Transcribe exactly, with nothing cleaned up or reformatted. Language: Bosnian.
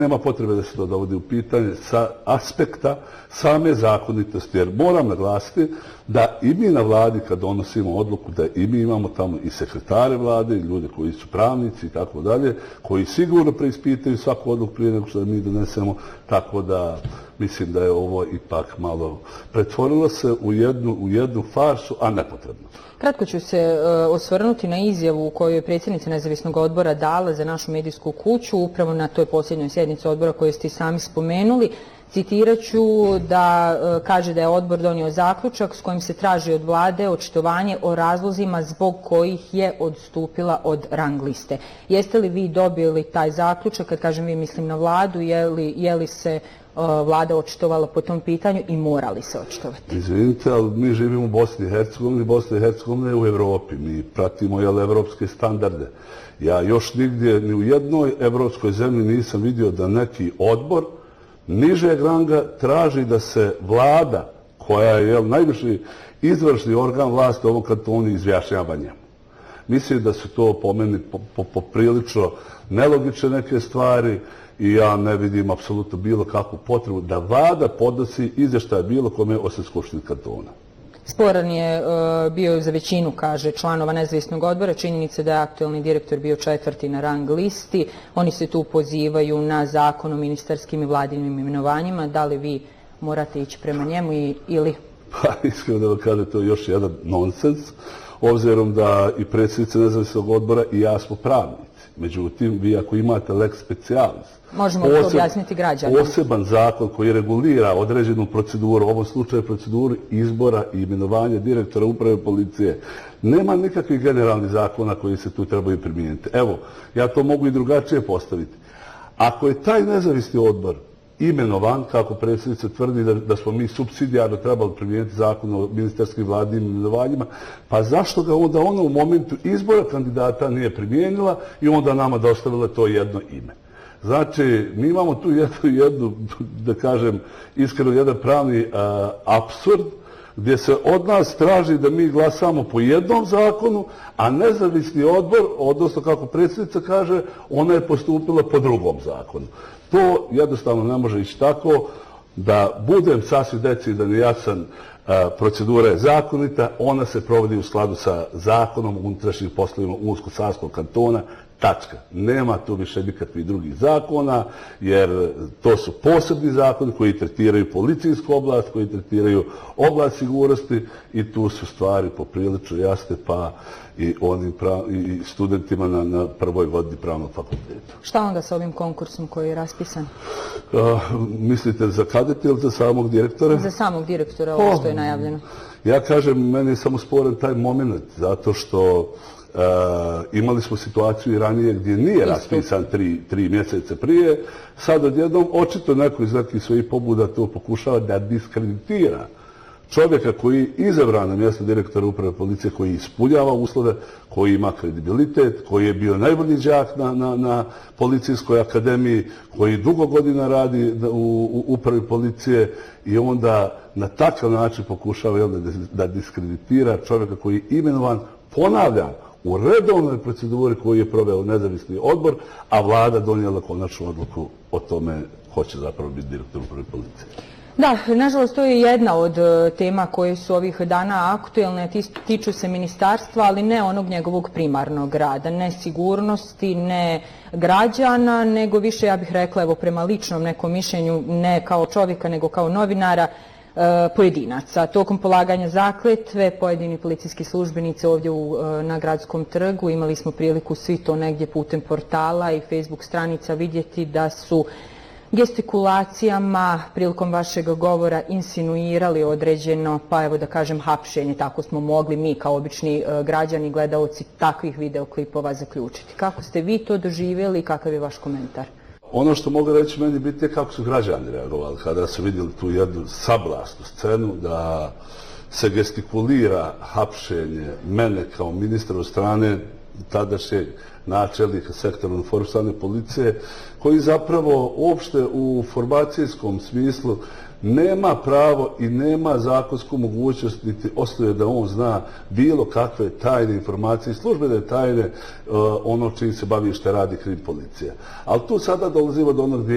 Nema potrebe da se to dovodi u pitanje sa aspekta same zakonitosti, jer moram naglasiti da i mi na vladi kad donosimo odluku, da i mi imamo tamo i sekretare vlade, i ljude koji su pravnici i tako dalje, koji sigurno preispitaju svaku odluku prije nego što mi donesemo, tako da mislim da je ovo ipak malo pretvorilo se u jednu, u jednu farsu, a nepotrebno. Kratko ću se uh, osvrnuti na izjavu koju je predsjednica Nezavisnog odbora dala za našu medijsku kuću, upravo na toj posljednjoj sjednici odbora koju ste i sami spomenuli. Citirat ću da uh, kaže da je odbor donio zaključak s kojim se traži od vlade očitovanje o razlozima zbog kojih je odstupila od rang liste. Jeste li vi dobili taj zaključak, kad kažem vi mislim na vladu, je li, je li se vlada očitovala po tom pitanju i morali se očitovati? Izvinite, ali mi živimo u Bosni i Hercegovini, Bosna i Hercegovina je u Evropi. Mi pratimo jel, evropske standarde. Ja još nigdje, ni u jednoj evropskoj zemlji nisam vidio da neki odbor nižeg ranga traži da se vlada, koja je jel, najviši izvršni organ vlasti ovom kantonu, izjašnjava njemu. Mislim da su to po meni poprilično po, po nelogične neke stvari, i ja ne vidim apsolutno bilo kakvu potrebu da vlada podnosi izvještaj bilo kome osim Skupštine kantona. Sporan je uh, bio za većinu, kaže, članova Nezavisnog odbora. Činjenica da je aktuelni direktor bio četvrti na rang listi. Oni se tu pozivaju na zakon o ministarskim i vladinim imenovanjima. Da li vi morate ići prema njemu i, ili? Pa iskreno da vam kažem, to je još jedan nonsens, obzirom da i predsjednica Nezavisnog odbora i ja smo pravnici. Međutim, vi ako imate lex specialis, možemo to objasniti građanima. Poseban zakon koji regulira određenu proceduru, u ovom slučaju proceduru izbora i imenovanja direktora uprave policije, nema nikakvih generalnih zakona koji se tu trebaju primijeniti. Evo, ja to mogu i drugačije postaviti. Ako je taj nezavisni odbor imenovan, kako predsjednica tvrdi da, da smo mi supsidijarno trebali primijeniti zakon o ministarskim vladinim imenovanjima, pa zašto ga onda ona u momentu izbora kandidata nije primijenila i onda nama dostavila to jedno ime? Znači, mi imamo tu jednu, jednu da kažem, iskreno jedan pravni a, apsurd, gdje se od nas traži da mi glasamo po jednom zakonu, a nezavisni odbor, odnosno kako predsjednica kaže, ona je postupila po drugom zakonu. To jednostavno ne može ići tako. Da budem sasvim decidan i jasan, procedura je zakonita, ona se provodi u skladu sa zakonom o unutrašnjim poslovima Unsko-Sanskog kantona, tačka. Nema tu više nikakvih drugih zakona, jer to su posebni zakoni koji tretiraju policijsku oblast, koji tretiraju oblast sigurnosti i tu su stvari poprilično jasne, pa i onim prav, i studentima na, na prvoj godini pravnog fakulteta. Šta onda sa ovim konkursom koji je raspisan? Uh, mislite za kadete ili za samog direktora? Za samog direktora, ovo što je najavljeno. Ja kažem, meni je samo sporan taj moment, zato što Uh, imali smo situaciju i ranije gdje nije raspisan tri, tri mjeseca prije. Sad odjednom očito neko iz nekih svojih pobuda to pokušava da diskreditira čovjeka koji je izabran na mjesto direktora uprave policije, koji ispunjava uslove, koji ima kredibilitet, koji je bio najbolji đak na, na, na policijskoj akademiji, koji dugo godina radi u, u upravi policije i onda na takav način pokušava jel, da, da diskreditira čovjeka koji je imenovan, ponavljam, u redovnoj proceduri koju je proveo nezavisni odbor, a vlada donijela konačnu odluku o tome ko će zapravo biti direktor uprave policije. Da, nažalost, to je jedna od tema koje su ovih dana aktuelne, tiču se ministarstva, ali ne onog njegovog primarnog rada, ne sigurnosti, ne građana, nego više, ja bih rekla, evo, prema ličnom nekom mišljenju, ne kao čovjeka, nego kao novinara, pojedinaca. Tokom polaganja zakletve, pojedini policijski službenici ovdje u, na Gradskom trgu, imali smo priliku svi to negdje putem portala i Facebook stranica vidjeti da su gestikulacijama prilikom vašeg govora insinuirali određeno, pa evo da kažem, hapšenje. Tako smo mogli mi kao obični građani, gledaoci takvih videoklipova zaključiti. Kako ste vi to doživjeli i kakav je vaš komentar? Ono što mogu reći meni biti je kako su građani reagovali kada su vidjeli tu jednu sablasnu scenu da se gestikulira hapšenje mene kao ministra od strane tadašnjeg načelnika sektora uniformisane policije, koji zapravo uopšte u formacijskom smislu nema pravo i nema zakonsku mogućnost niti osnove da on zna bilo kakve tajne informacije, službene tajne, ono čim se bavi što radi krim policija. Ali tu sada dolazimo do onog